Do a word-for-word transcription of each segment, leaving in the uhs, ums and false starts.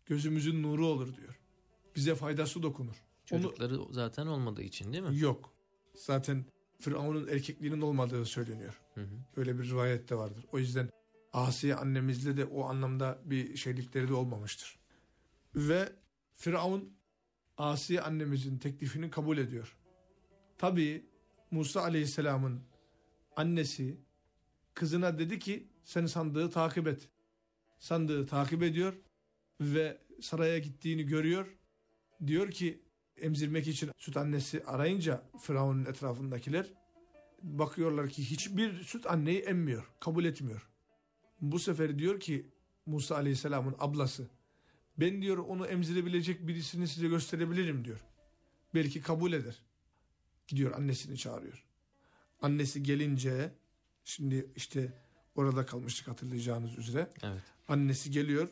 gözümüzün nuru olur diyor. Bize faydası dokunur. Çocukları Onu, zaten olmadığı için değil mi? Yok. Zaten Firavun'un erkekliğinin olmadığı söyleniyor. Hı hı. Öyle bir rivayet de vardır. O yüzden Asiye annemizle de o anlamda bir şeylikleri de olmamıştır. Ve Firavun Asiye annemizin teklifini kabul ediyor. Tabii Musa Aleyhisselam'ın annesi kızına dedi ki sen sandığı takip et. Sandığı takip ediyor ve saraya gittiğini görüyor. Diyor ki emzirmek için süt annesi arayınca Firavun'un etrafındakiler bakıyorlar ki hiçbir süt anneyi emmiyor, kabul etmiyor. Bu sefer diyor ki Musa Aleyhisselam'ın ablası, ben diyor onu emzirebilecek birisini size gösterebilirim diyor. Belki kabul eder. Gidiyor annesini çağırıyor. Annesi gelince, şimdi işte orada kalmıştık hatırlayacağınız üzere. Evet. Annesi geliyor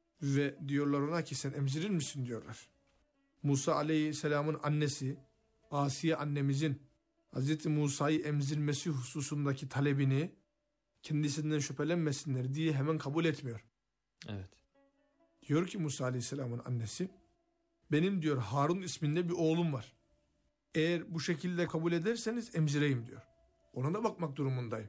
ve diyorlar ona ki sen emzirir misin diyorlar. Musa Aleyhisselam'ın annesi Asiye annemizin Hazreti Musa'yı emzirmesi hususundaki talebini kendisinden şüphelenmesinler diye hemen kabul etmiyor. Evet. Diyor ki Musa Aleyhisselam'ın annesi, benim diyor Harun isminde bir oğlum var. Eğer bu şekilde kabul ederseniz emzireyim diyor. Ona da bakmak durumundayım.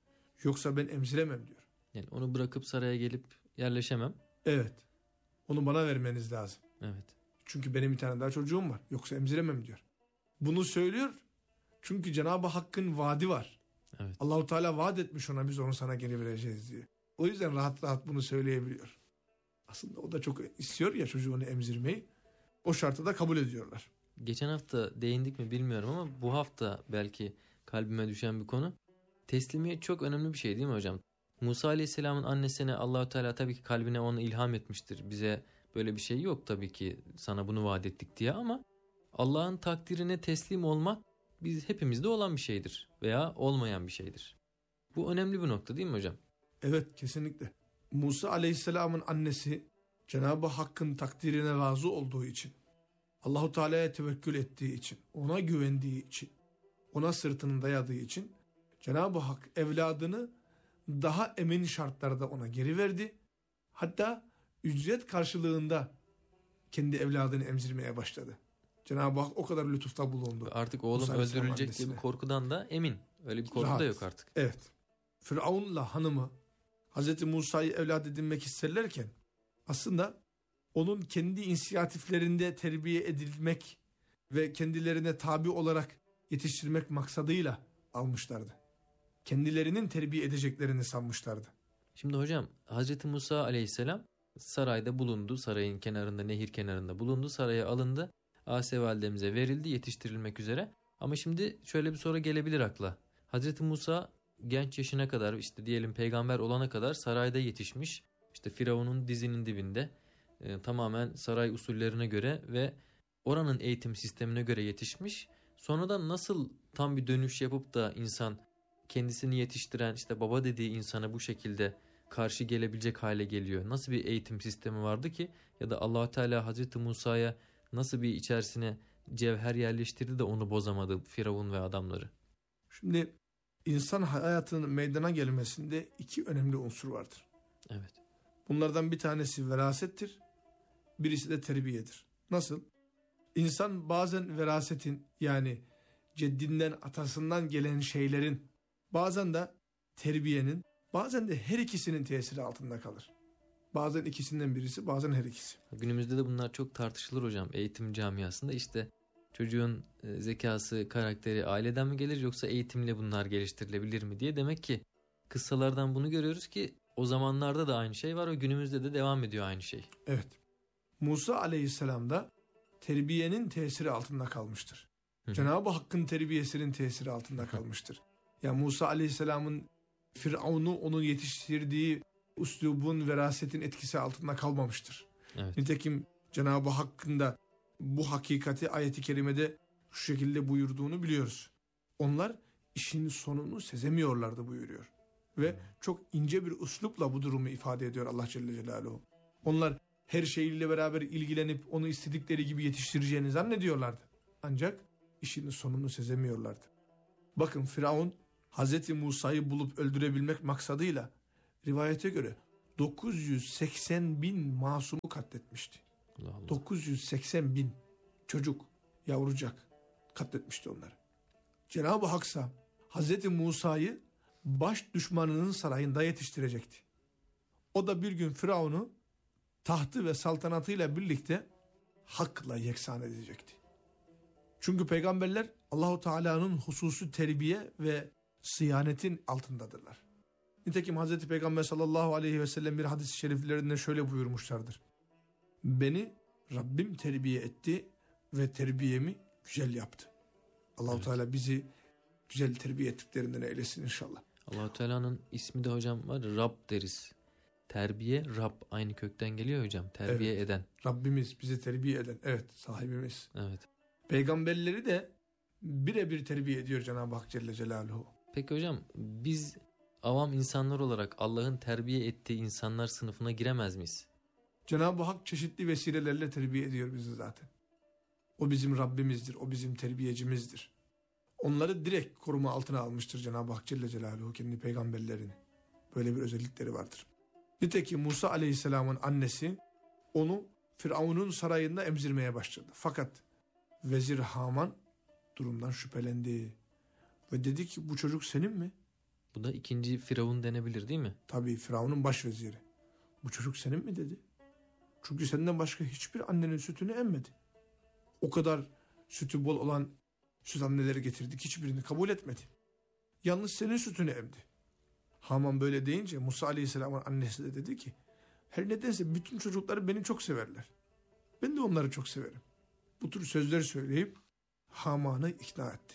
Yoksa ben emziremem diyor. Yani onu bırakıp saraya gelip yerleşemem. Evet. Onu bana vermeniz lazım. Evet. Çünkü benim bir tane daha çocuğum var. Yoksa emziremem diyor. Bunu söylüyor. Çünkü Cenab-ı Hakk'ın vaadi var. Evet. Allah-u Teala vaat etmiş ona, biz onu sana geri vereceğiz diye. O yüzden rahat rahat bunu söyleyebiliyor. Aslında o da çok istiyor ya çocuğunu emzirmeyi. O şartı da kabul ediyorlar. Geçen hafta değindik mi bilmiyorum ama bu hafta belki kalbime düşen bir konu. Teslimiyet çok önemli bir şey değil mi hocam? Musa Aleyhisselam'ın annesine Allah-u Teala tabii ki kalbine onu ilham etmiştir. Bize böyle bir şey yok tabii ki sana bunu vaat ettik diye, ama Allah'ın takdirine teslim olmak biz hepimizde olan bir şeydir veya olmayan bir şeydir. Bu önemli bir nokta değil mi hocam? Evet, kesinlikle. Musa Aleyhisselam'ın annesi Cenab-ı Hakk'ın takdirine razı olduğu için, Allah-u Teala'ya tevekkül ettiği için, ona güvendiği için, ona sırtını dayadığı için Cenab-ı Hak evladını daha emin şartlarda ona geri verdi. Hatta ücret karşılığında kendi evladını emzirmeye başladı. Cenab-ı Hak o kadar lütufta bulundu. Artık oğlum öldürülecek diye bir korkudan da emin. Öyle bir korku rahat. da yok artık. Evet. Firavun'la hanımı Hazreti Musa'yı evlat edinmek isterlerken aslında onun kendi inisiyatiflerinde terbiye edilmek ve kendilerine tabi olarak yetiştirmek maksadıyla almışlardı. Kendilerinin terbiye edeceklerini sanmışlardı. Şimdi hocam Hazreti Musa Aleyhisselam sarayda bulundu. Sarayın kenarında, nehir kenarında bulundu. Saraya alındı. Asiye validemize verildi yetiştirilmek üzere. Ama şimdi şöyle bir soru gelebilir akla. Hazreti Musa genç yaşına kadar, işte diyelim peygamber olana kadar sarayda yetişmiş. İşte Firavun'un dizinin dibinde e, tamamen saray usullerine göre ve oranın eğitim sistemine göre yetişmiş. Sonradan nasıl tam bir dönüş yapıp da insan kendisini yetiştiren işte baba dediği insana bu şekilde karşı gelebilecek hale geliyor? Nasıl bir eğitim sistemi vardı ki, ya da Allah-u Teala Hazreti Musa'ya nasıl bir içerisine cevher yerleştirdi de onu bozamadı Firavun ve adamları? Şimdi insan hayatının meydana gelmesinde iki önemli unsur vardır. Evet. Bunlardan bir tanesi verasettir, birisi de terbiyedir. Nasıl? İnsan bazen verasetin, yani ceddinden, atasından gelen şeylerin, bazen de terbiyenin, bazen de her ikisinin tesiri altında kalır. Bazen ikisinden birisi, bazen her ikisi. Günümüzde de bunlar çok tartışılır hocam eğitim camiasında. İşte çocuğun zekası, karakteri aileden mi gelir yoksa eğitimle bunlar geliştirilebilir mi diye. Demek ki kıssalardan bunu görüyoruz ki o zamanlarda da aynı şey var ve günümüzde de devam ediyor aynı şey. Evet. Musa Aleyhisselam da terbiyenin tesiri altında kalmıştır. Hı. Cenab-ı Hakk'ın terbiyesinin tesiri altında kalmıştır. Yani Musa Aleyhisselam'ın Firavun'u onun yetiştirdiği üslubun, verasetin etkisi altında kalmamıştır. Evet. Nitekim Cenab-ı Hakk'ın da bu hakikati ayet-i kerimede şu şekilde buyurduğunu biliyoruz. Onlar işin sonunu sezemiyorlardı buyuruyor. Ve hmm. çok ince bir üslupla bu durumu ifade ediyor Allah Celle Celaluhu. Onlar her şeyle beraber ilgilenip onu istedikleri gibi yetiştireceğini zannediyorlardı. Ancak işin sonunu sezemiyorlardı. Bakın Firavun Hazreti Musa'yı bulup öldürebilmek maksadıyla rivayete göre dokuz yüz seksen bin masumu katletmişti. Allah Allah. dokuz yüz seksen bin çocuk, yavrucak katletmişti onları. Cenab-ı Hak'sa Hazreti Musa'yı baş düşmanının sarayında yetiştirecekti. O da bir gün Firavun'u tahtı ve saltanatıyla birlikte hakla yeksan edecekti. Çünkü peygamberler Allahu Teala'nın hususi terbiye ve sıyanetin altındadırlar. Nitekim Hazreti Peygamber sallallahu aleyhi ve sellem bir hadis-i şeriflerinde şöyle buyurmuşlardır. Beni Rabbim terbiye etti ve terbiyemi güzel yaptı. Allahu Evet. Teala bizi güzel terbiye ettiklerinden eylesin inşallah. Allah-u Teala'nın ismi de hocam var, Rab deriz. Terbiye, Rab aynı kökten geliyor hocam. Terbiye Evet. eden. Rabbimiz bizi terbiye eden, evet, sahibimiz. Evet. Peygamberleri de birebir terbiye ediyor Cenab-ı Hak Celle Celaluhu. Peki hocam, biz avam insanlar olarak Allah'ın terbiye ettiği insanlar sınıfına giremez miyiz? Cenab-ı Hak çeşitli vesilelerle terbiye ediyor bizi zaten. O bizim Rabbimizdir, o bizim terbiyecimizdir. Onları direkt koruma altına almıştır Cenab-ı Hak Celle Celaluhu kendi peygamberlerini. Böyle bir özellikleri vardır. Nitekim Musa Aleyhisselam'ın annesi onu Firavun'un sarayında emzirmeye başladı. Fakat Vezir Haman durumdan şüphelendi. Ve dedi ki bu çocuk senin mi? Bu da ikinci Firavun denebilir değil mi? Tabii Firavun'un başveziri. Bu çocuk senin mi dedi. Çünkü senden başka hiçbir annenin sütünü emmedi. O kadar sütü bol olan süt anneleri getirdik, hiçbirini kabul etmedi. Yalnız senin sütünü emdi. Haman böyle deyince Musa Aleyhisselam'ın annesi de dedi ki her nedense bütün çocukları beni çok severler. Ben de onları çok severim. Bu tür sözler söyleyip Haman'ı ikna etti.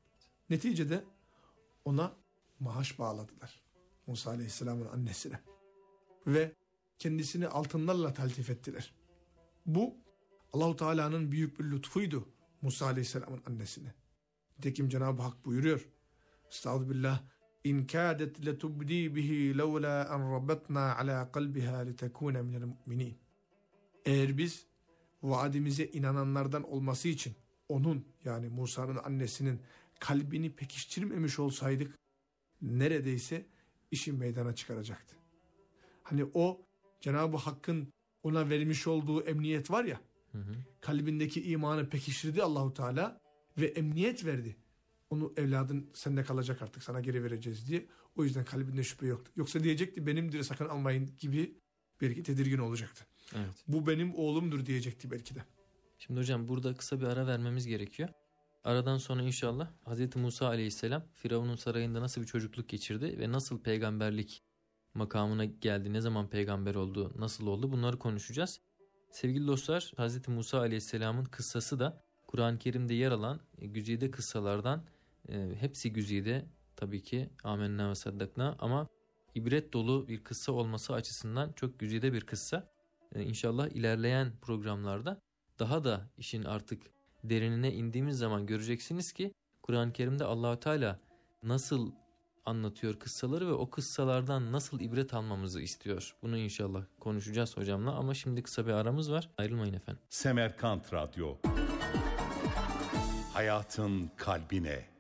Neticede ona maaş bağladılar. Musa Aleyhisselam'ın annesine. Ve kendisini altınlarla taltif ettiler. Bu Allahu Teala'nın büyük bir lütfuydu Musa Aleyhisselam'ın annesine. Nitekim Cenab-ı Hak buyuruyor. Estağfirullah. İn kâdet letubdî bihi levlâ en rabbatnâ alâ kalbiha litekûne minel mu'minîn. Eğer biz vaadimize inananlardan olması için onun, yani Musa'nın annesinin kalbini pekiştirmemiş olsaydık neredeyse işi meydana çıkaracaktı. Hani o Cenab-ı Hakk'ın ona vermiş olduğu emniyet var ya, Hı hı. kalbindeki imanı pekiştirdi Allahu Teala ve emniyet verdi. Onu evladın sende kalacak artık, sana geri vereceğiz diye. O yüzden kalbinde şüphe yoktu. Yoksa diyecekti benimdir sakın almayın gibi, belki tedirgin olacaktı. Evet. Bu benim oğlumdur diyecekti belki de. Şimdi hocam burada kısa bir ara vermemiz gerekiyor. Aradan sonra inşallah Hazreti Musa Aleyhisselam Firavun'un sarayında nasıl bir çocukluk geçirdi ve nasıl peygamberlik makamına geldi, ne zaman peygamber oldu, nasıl oldu, bunları konuşacağız. Sevgili dostlar, Hazreti Musa Aleyhisselam'ın kıssası da Kur'an-ı Kerim'de yer alan e, güzide kıssalardan, e, hepsi güzide tabii ki, amenna ve saddakna, ama ibret dolu bir kıssa olması açısından çok güzide bir kıssa. E, İnşallah ilerleyen programlarda daha da işin artık derinine indiğimiz zaman göreceksiniz ki Kur'an-ı Kerim'de Allah-u Teala nasıl anlatıyor kıssaları ve o kıssalardan nasıl ibret almamızı istiyor. Bunu inşallah konuşacağız hocamla, ama şimdi kısa bir aramız var. Ayrılmayın efendim. Semerkant Radyo. Hayatın kalbine.